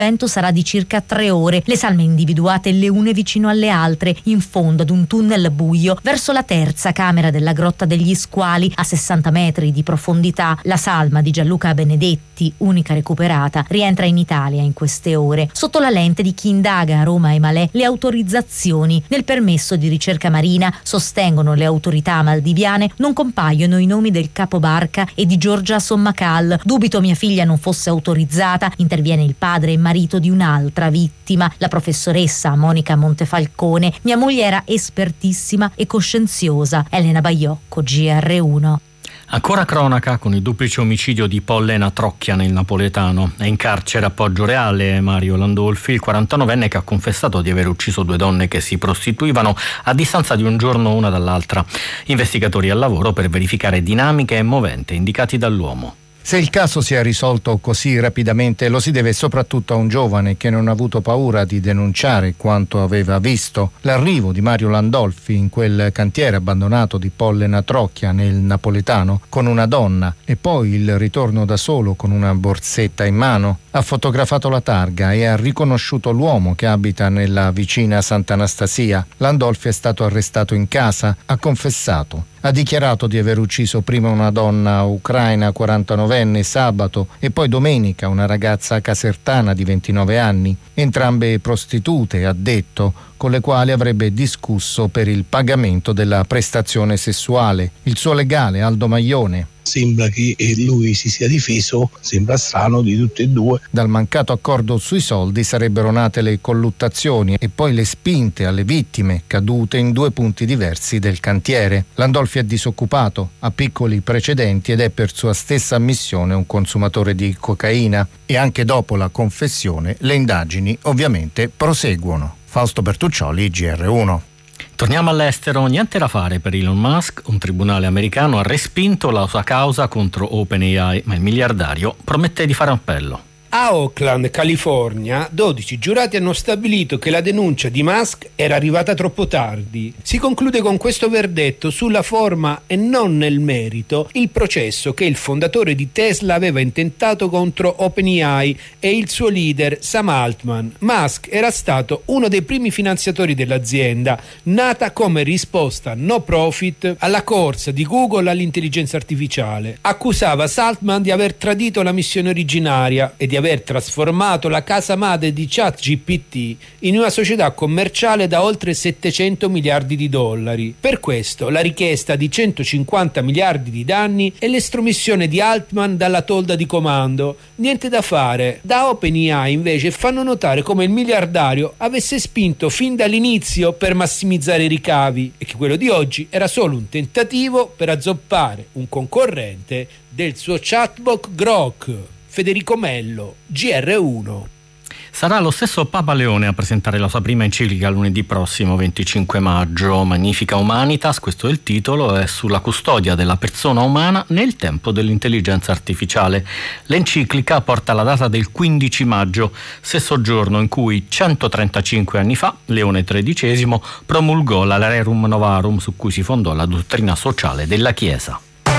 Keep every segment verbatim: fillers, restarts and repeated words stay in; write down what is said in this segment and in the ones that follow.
vento sarà di circa tre ore. Le salme individuate le une vicino alle altre, in fondo ad un tunnel buio, verso la terza camera della Grotta degli Squali, a sessanta metri di profondità. La salma di Gianluca Benedetti, unica recuperata, rientra in Italia in queste ore. Sotto la lente di chi indaga a Roma e Malé le autorizzazioni. Nel permesso di ricerca marina, sostengono le autorità maldiviane, non compaiono i nomi del capobarca e di Giorgia Sommacal. Dubito mia figlia non fosse autorizzata, interviene il padre e marito di un'altra vittima, la professoressa Monica Montefalcone. Mia moglie era espertissima e coscienziosa. Elena Baiocco, G R uno. Ancora cronaca con il duplice omicidio di Pollena Trocchia nel napoletano. È in carcere a Poggioreale Mario Landolfi, il quarantanovenne che ha confessato di aver ucciso due donne che si prostituivano a distanza di un giorno una dall'altra. Investigatori al lavoro per verificare dinamiche e movente indicati dall'uomo. Se il caso si è risolto così rapidamente lo si deve soprattutto a un giovane che non ha avuto paura di denunciare quanto aveva visto. L'arrivo di Mario Landolfi in quel cantiere abbandonato di Pollena Trocchia nel napoletano con una donna e poi il ritorno da solo con una borsetta in mano. Ha fotografato la targa e ha riconosciuto l'uomo che abita nella vicina Sant'Anastasia. Landolfi è stato arrestato in casa, ha confessato. Ha dichiarato di aver ucciso prima una donna ucraina quarantanovenne sabato e poi domenica una ragazza casertana di ventinove anni, entrambe prostitute, ha detto, con le quali avrebbe discusso per il pagamento della prestazione sessuale. Il suo legale, Aldo Maglione. Sembra che lui si sia difeso, sembra strano, di tutte e due. Dal mancato accordo sui soldi sarebbero nate le colluttazioni e poi le spinte alle vittime cadute in due punti diversi del cantiere. Landolfi è disoccupato, ha piccoli precedenti ed è per sua stessa ammissione un consumatore di cocaina. E anche dopo la confessione le indagini ovviamente proseguono. Fausto Bertuccioli, G R uno. Torniamo all'estero, niente da fare per Elon Musk. Un tribunale americano ha respinto la sua causa contro OpenAI, ma il miliardario promette di fare appello. A Oakland, California, dodici giurati hanno stabilito che la denuncia di Musk era arrivata troppo tardi. Si conclude con questo verdetto sulla forma e non nel merito il processo che il fondatore di Tesla aveva intentato contro OpenAI e il suo leader Sam Altman. Musk era stato uno dei primi finanziatori dell'azienda, nata come risposta no profit alla corsa di Google all'intelligenza artificiale. Accusava Altman di aver tradito la missione originaria e di aver trasformato la casa madre di ChatGPT in una società commerciale da oltre settecento miliardi di dollari. Per questo la richiesta di centocinquanta miliardi di danni e l'estromissione di Altman dalla tolda di comando. Niente da fare. Da OpenAI invece fanno notare come il miliardario avesse spinto fin dall'inizio per massimizzare i ricavi e che quello di oggi era solo un tentativo per azzoppare un concorrente del suo chatbot Grok. Federico Mello, G R uno. Sarà lo stesso Papa Leone a presentare la sua prima enciclica lunedì prossimo venticinque maggio. Magnifica Humanitas, questo è il titolo, è sulla custodia della persona umana nel tempo dell'intelligenza artificiale. L'enciclica porta la data del quindici maggio, stesso giorno in cui centotrentacinque anni fa Leone tredicesimo promulgò la Rerum Novarum su cui si fondò la dottrina sociale della Chiesa.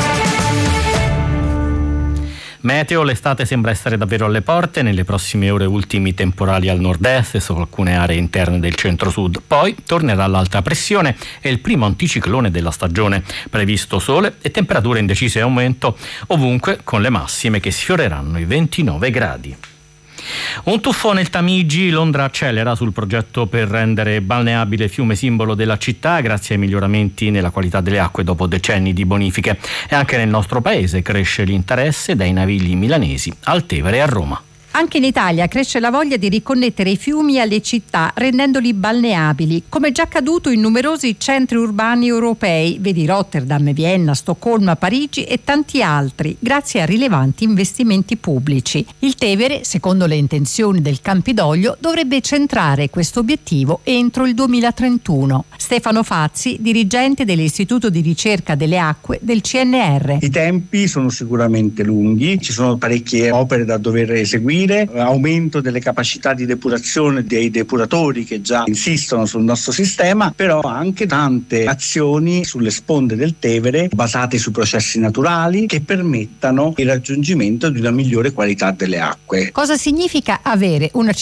Meteo, l'estate sembra essere davvero alle porte, nelle prossime ore ultimi temporali al nord-est e su alcune aree interne del centro-sud. Poi tornerà l'alta pressione e il primo anticiclone della stagione. Previsto sole e temperature in deciso aumento ovunque, con le massime che sfioreranno i ventinove gradi. Un tuffo nel Tamigi, Londra accelera sul progetto per rendere balneabile Fiume simbolo della città grazie ai miglioramenti nella qualità delle acque dopo decenni di bonifiche. E anche nel nostro paese cresce l'interesse dai navigli milanesi al Tevere e a Roma. Anche in Italia cresce la voglia di riconnettere i fiumi alle città rendendoli balneabili, come già accaduto in numerosi centri urbani europei, vedi Rotterdam, Vienna, Stoccolma, Parigi e tanti altri, grazie a rilevanti investimenti pubblici. Il Tevere, secondo le intenzioni del Campidoglio, dovrebbe centrare questo obiettivo entro il duemilatrentuno. Stefano Fazzi, dirigente dell'Istituto di ricerca delle acque del C N R. I tempi sono sicuramente lunghi, ci sono parecchie opere da dover eseguire agire, aumento delle capacità di depurazione dei depuratori che già insistono sul nostro sistema, però anche tante azioni sulle sponde del Tevere basate su processi naturali che permettano il raggiungimento di una migliore qualità delle acque. Cosa significa avere una